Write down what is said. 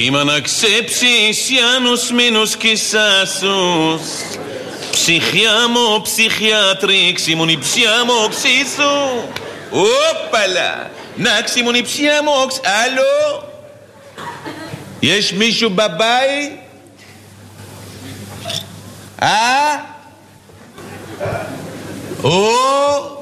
Είμαι αναξέψεις Ιάνους μήνους και σάσους. Ψυχιά μου, ψυχιάτρη, ξημουν η ψιά μου, οξύσου. Όπαλα, να ξημουν η ψιά μου, άλλο. יש מישהו בבית? או